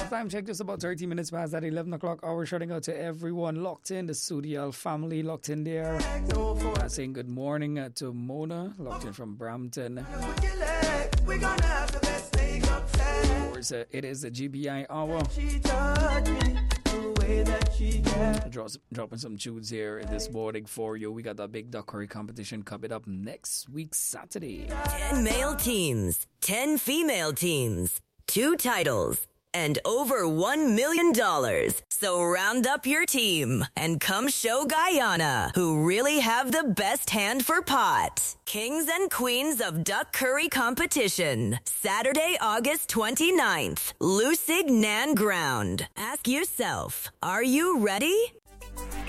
Time check, just about 30 minutes past that 11 o'clock hour. Shouting out to everyone locked in, the Sudial family locked in there. Saying good morning to Mona, locked in from Brampton. Of course, it is the GBI hour. Dropping some tunes here this morning for you. We got the big duck curry competition coming up next week, Saturday. 10 male teams, 10 female teams, 2 titles, and over $1 million. So round up your team and come show Guyana who really have the best hand for pot. Kings and Queens of Duck Curry Competition. Saturday, August 29th. Lucig Nan Ground. Ask yourself, are you ready?